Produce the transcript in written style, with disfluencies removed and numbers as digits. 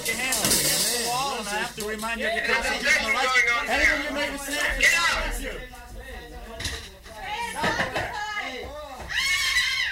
your hands up against the wall, and I have to remind you of your constitutional rights. Anything you may receive.